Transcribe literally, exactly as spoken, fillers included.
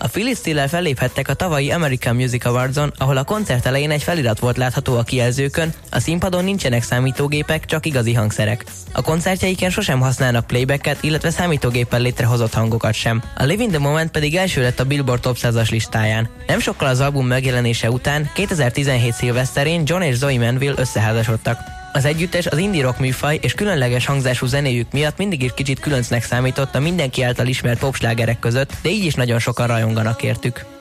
A Phillies Steel-lel felléphettek a tavalyi American Music Awards-on, ahol a koncert elején egy felirat volt látható a kijelzőkön, a színpadon nincsenek számítógépek, csak igazi hangszerek. A koncertjeiken sosem használnak playbacket, illetve számítógéppel létrehozott hangokat sem. A Live in the Moment pedig első lett a Billboard Top százas listáján. Nem sokkal az album megjelenése után, kétezer-tizenhét szilveszterén John és Zoe Manville összeházasodtak. Az együttes az indie rock műfaj és különleges hangzású zenéjük miatt mindig is kicsit különcnek számított a mindenki által ismert popslágerek között, de így is nagyon sokan rajonganak értük.